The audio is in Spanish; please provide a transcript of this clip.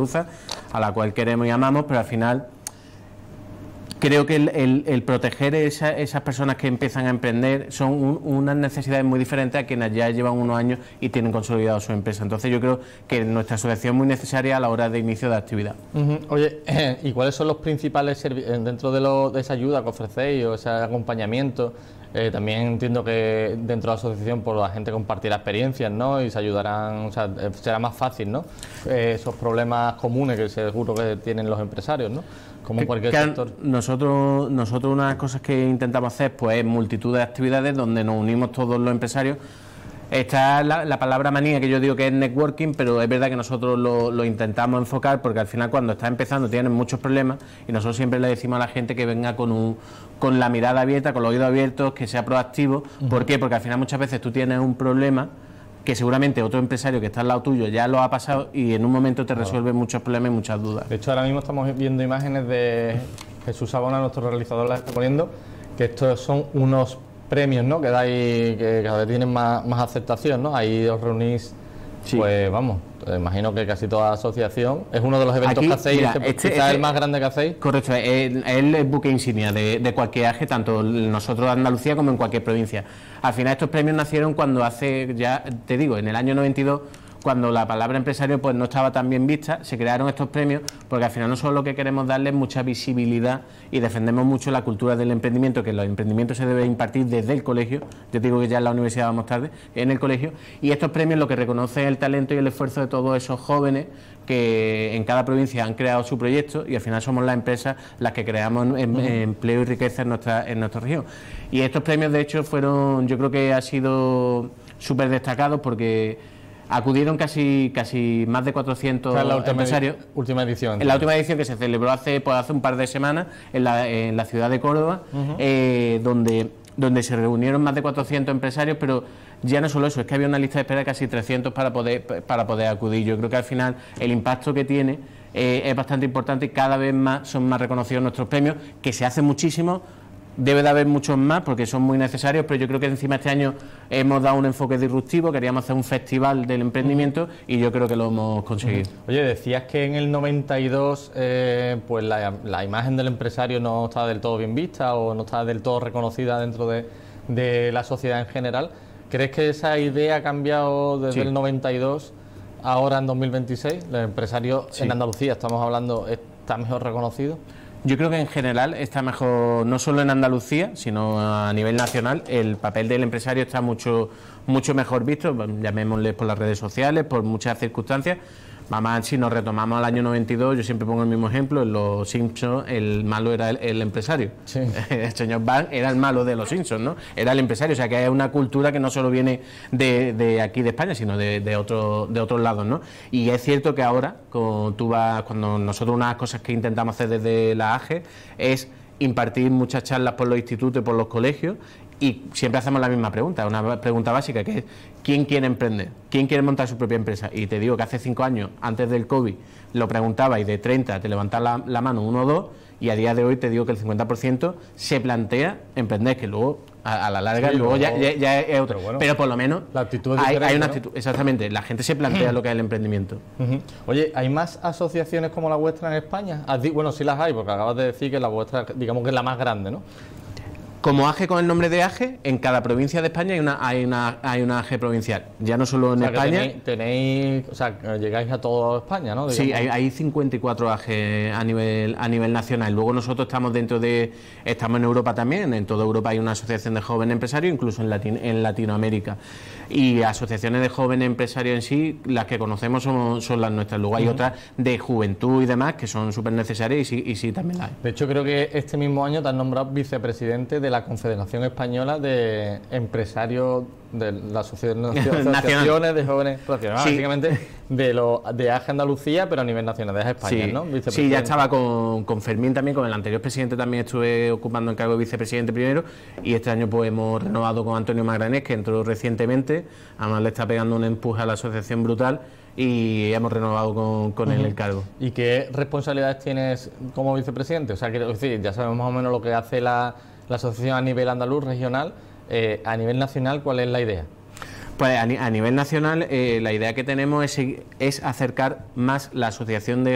andaluza, a la cual queremos y amamos, pero al final creo que el proteger esas personas que empiezan a emprender son unas necesidades muy diferentes a quienes ya llevan unos años y tienen consolidado su empresa. Entonces yo creo que nuestra asociación es muy necesaria a la hora de inicio de actividad. Oye, ¿y cuáles son los principales dentro de esa ayuda que ofrecéis o ese acompañamiento? También entiendo que dentro de la asociación pues, la gente compartirá experiencias, ¿no? Y se ayudarán, o sea, será más fácil, ¿no? Esos problemas comunes que seguro que tienen los empresarios, ¿no? Como en cualquier sector. Nosotros una de las cosas que intentamos hacer pues es multitud de actividades donde nos unimos todos los empresarios. Está la palabra manía que yo digo que es networking, pero es verdad que nosotros lo intentamos enfocar porque al final cuando estás empezando tienes muchos problemas y nosotros siempre le decimos a la gente que venga con la mirada abierta, con los oídos abiertos, que sea proactivo. ¿Por qué? Porque al final muchas veces tú tienes un problema que seguramente otro empresario que está al lado tuyo ya lo ha pasado y en un momento te resuelve muchos problemas y muchas dudas. De hecho, ahora mismo estamos viendo imágenes de Jesús Sabona, nuestro realizador, las está poniendo, que estos son unos premios, ¿no? Que dais, que cada vez tienen más aceptación, ¿no? Ahí os reunís, sí. Pues vamos, imagino que casi toda la asociación. Es uno de los eventos aquí, que hacéis, mira, quizás el más grande que hacéis. Correcto, es el buque insignia de cualquier AGE, tanto nosotros de Andalucía como en cualquier provincia. Al final estos premios nacieron cuando hace, ya te digo, en el año 92, cuando la palabra empresario pues no estaba tan bien vista, se crearon estos premios porque al final nosotros lo que queremos darle es mucha visibilidad y defendemos mucho la cultura del emprendimiento, que los emprendimientos se deben impartir desde el colegio. Yo te digo que ya en la universidad vamos tarde, en el colegio, y estos premios lo que reconocen es el talento y el esfuerzo de todos esos jóvenes que en cada provincia han creado su proyecto y al final somos las empresas las que creamos empleo y riqueza en nuestra región. Y estos premios de hecho fueron, yo creo que ha sido súper destacados porque acudieron casi más de 400 empresarios. Última edición. En la última edición que se celebró hace un par de semanas en la ciudad de Córdoba, donde se reunieron más de 400 empresarios, pero ya no solo eso, es que había una lista de espera de casi 300 para poder acudir. Yo creo que al final el impacto que tiene es bastante importante y cada vez más son más reconocidos nuestros premios, que se hace muchísimo. Debe de haber muchos más porque son muy necesarios, pero yo creo que encima este año hemos dado un enfoque disruptivo, queríamos hacer un festival del emprendimiento y yo creo que lo hemos conseguido. Oye, decías que en el 92 pues la imagen del empresario no estaba del todo bien vista o no estaba del todo reconocida dentro de la sociedad en general. ¿Crees que esa idea ha cambiado desde el 92 ahora en 2026? ¿El empresario en Andalucía, estamos hablando, está mejor reconocido? Yo creo que en general está mejor, no solo en Andalucía, sino a nivel nacional. El papel del empresario está mucho mejor visto, llamémosle por las redes sociales, por muchas circunstancias. Además, si nos retomamos al año 92, yo siempre pongo el mismo ejemplo, en Los Simpsons el malo era el empresario. Sí. El señor Burns era el malo de Los Simpsons, ¿no? Era el empresario, o sea que es una cultura que no solo viene de aquí de España, sino de otros lados, ¿no? Y es cierto que ahora, cuando nosotros una de las cosas que intentamos hacer desde la AGE es impartir muchas charlas por los institutos y por los colegios. Y siempre hacemos la misma pregunta, una pregunta básica, que es ¿quién quiere emprender? ¿Quién quiere montar su propia empresa? Y te digo que hace 5 años, antes del COVID, lo preguntaba y de 30 te levantaba la mano 1 o 2, y a día de hoy te digo que el 50% se plantea emprender, que luego a la larga sí, luego ya es otro. Pero por lo menos la actitud es hay una actitud, exactamente, la gente se plantea lo que es el emprendimiento. Oye, ¿hay más asociaciones como la vuestra en España? Bueno, sí las hay, porque acabas de decir que la vuestra, digamos que es la más grande, ¿no? Como AGE con el nombre de AGE, en cada provincia de España hay una AGE provincial, ya no solo en España. O sea, llegáis a toda España, ¿no? Digamos. Sí, hay 54 AGE a nivel nacional. Luego nosotros estamos estamos en Europa también, en toda Europa hay una asociación de jóvenes empresarios, incluso en Latinoamérica. Y asociaciones de jóvenes empresarios en sí, las que conocemos son las nuestras. Luego hay otras de juventud y demás que son súper necesarias y sí también las hay. De hecho, creo que este mismo año te han nombrado vicepresidente de la Confederación Española de Empresarios de la Asociaciones de Jóvenes Profesionales, sí. Básicamente de AGE Andalucía, pero a nivel nacional, de AGE España, sí. ¿no? Sí, ya estaba con Fermín también, con el anterior presidente también estuve ocupando el cargo de vicepresidente primero, y este año pues hemos renovado con Antonio Magranés, que entró recientemente, además le está pegando un empuje a la asociación brutal, y hemos renovado con él el cargo. ¿Y qué responsabilidades tienes como vicepresidente? O sea, quiero decir, ya sabemos más o menos lo que hace la asociación a nivel andaluz, regional. A nivel nacional, ¿cuál es la idea? Pues a nivel nacional la idea que tenemos es acercar más la asociación de